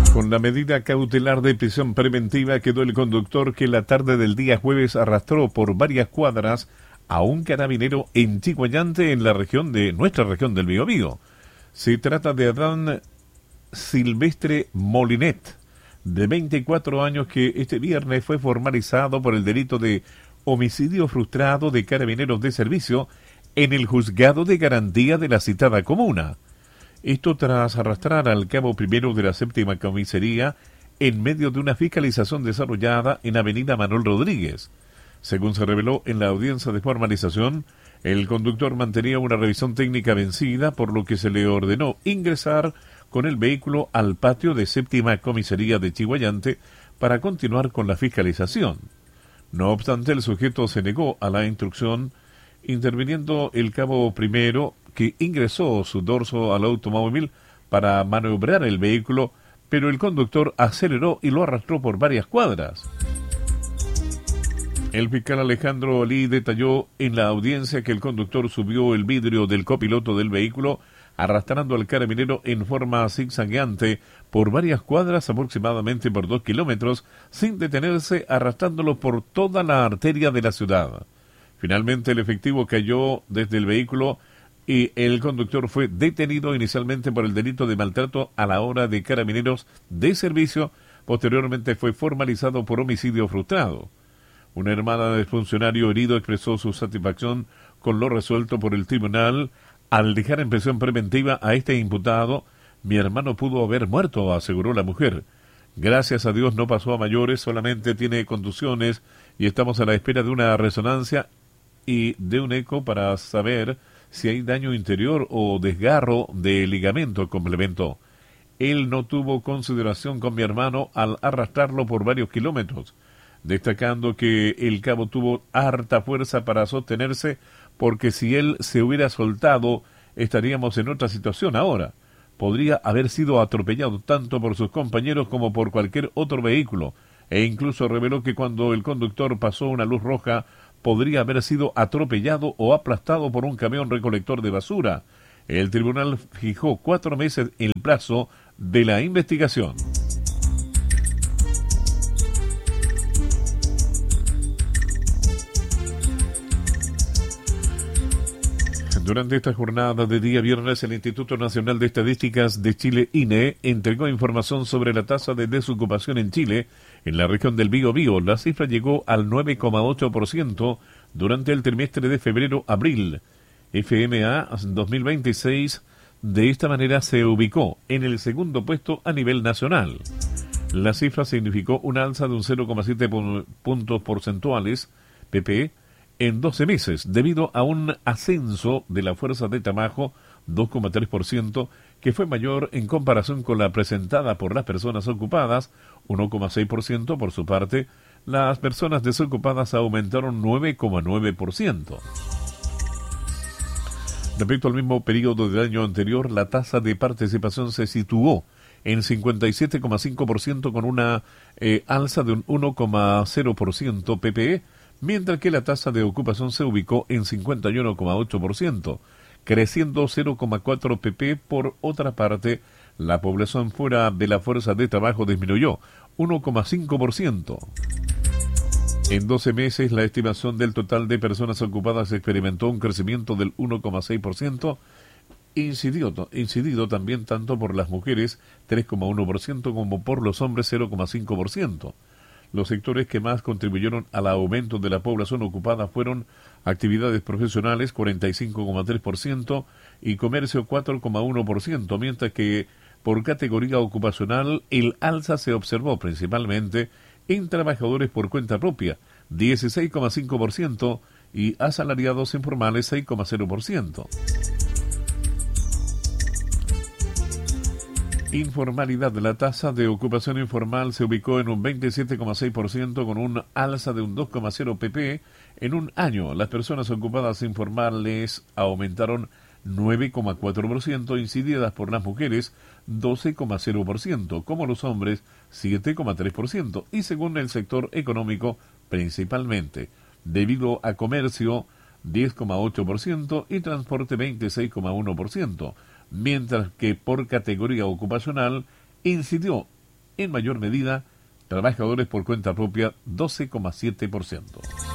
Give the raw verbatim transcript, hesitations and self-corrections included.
Con la medida cautelar de prisión preventiva quedó el conductor que la tarde del día jueves arrastró por varias cuadras a un carabinero en Chiguayante, en la región de nuestra región del Biobío. Se trata de Adán Silvestre Molinet, de veinticuatro años, que este viernes fue formalizado por el delito de homicidio frustrado de carabineros de servicio en el juzgado de garantía de la citada comuna. Esto tras arrastrar al cabo primero de la séptima comisaría en medio de una fiscalización desarrollada en Avenida Manuel Rodríguez. Según se reveló en la audiencia de formalización, el conductor mantenía una revisión técnica vencida, por lo que se le ordenó ingresar con el vehículo al patio de séptima comisaría de Chiguayante para continuar con la fiscalización. No obstante, el sujeto se negó a la instrucción, interviniendo el cabo primero, que ingresó su dorso al automóvil para maniobrar el vehículo, pero el conductor aceleró y lo arrastró por varias cuadras. El fiscal Alejandro Olí detalló en la audiencia que el conductor subió el vidrio del copiloto del vehículo, arrastrando al carabinero en forma zigzagueante por varias cuadras, aproximadamente por dos kilómetros, sin detenerse, arrastrándolo por toda la arteria de la ciudad. Finalmente, el efectivo cayó desde el vehículo y el conductor fue detenido inicialmente por el delito de maltrato a la hora de carabineros de servicio. Posteriormente fue formalizado por homicidio frustrado. Una hermana del funcionario herido expresó su satisfacción con lo resuelto por el tribunal al dejar en prisión preventiva a este imputado. Mi hermano pudo haber muerto, aseguró la mujer. Gracias a Dios no pasó a mayores, solamente tiene contusiones y estamos a la espera de una resonancia y de un eco para saber si hay daño interior o desgarro de ligamento, complementó. Él no tuvo consideración con mi hermano al arrastrarlo por varios kilómetros, destacando que el cabo tuvo harta fuerza para sostenerse, porque si él se hubiera soltado estaríamos en otra situación ahora. Podría haber sido atropellado tanto por sus compañeros como por cualquier otro vehículo, e incluso reveló que cuando el conductor pasó una luz roja podría haber sido atropellado o aplastado por un camión recolector de basura. El tribunal fijó cuatro meses el plazo de la investigación. Durante esta jornada de día viernes, el Instituto Nacional de Estadísticas de Chile, I N E, entregó información sobre la tasa de desocupación en Chile. En la región del Biobío, la cifra llegó al nueve coma ocho por ciento durante el trimestre de febrero-abril. F M A dos mil veintiséis, de esta manera, se ubicó en el segundo puesto a nivel nacional. La cifra significó un alza de un cero coma siete puntos porcentuales, P P E, en doce meses, debido a un ascenso de la fuerza de trabajo, dos coma tres por ciento, que fue mayor en comparación con la presentada por las personas ocupadas, uno coma seis por ciento. Por su parte, las personas desocupadas aumentaron nueve coma nueve por ciento. Respecto al mismo periodo del año anterior, la tasa de participación se situó en cincuenta y siete coma cinco por ciento, con una eh, alza de un uno coma cero por ciento P P E, mientras que la tasa de ocupación se ubicó en cincuenta y uno coma ocho por ciento, creciendo cero coma cuatro P P E. Por otra parte, la población fuera de la fuerza de trabajo disminuyó uno coma cinco por ciento. En doce meses, la estimación del total de personas ocupadas experimentó un crecimiento del uno coma seis por ciento, incidido, incidido también tanto por las mujeres, tres coma uno por ciento, como por los hombres, cero coma cinco por ciento. Los sectores que más contribuyeron al aumento de la población ocupada fueron actividades profesionales, cuarenta y cinco coma tres por ciento, y comercio, cuatro coma uno por ciento, mientras que por categoría ocupacional el alza se observó principalmente en trabajadores por cuenta propia, dieciséis coma cinco por ciento, y asalariados informales, seis coma cero por ciento. Informalidad. La tasa de ocupación informal se ubicó en un veintisiete coma seis por ciento, con un alza de un dos coma cero P P E. En un año, las personas ocupadas informales aumentaron nueve coma cuatro por ciento, incididas por las mujeres doce coma cero por ciento, como los hombres siete coma tres por ciento, y según el sector económico, principalmente debido a comercio diez coma ocho por ciento y transporte veintiséis coma uno por ciento, mientras que por categoría ocupacional incidió en mayor medida, trabajadores por cuenta propia doce coma siete por ciento.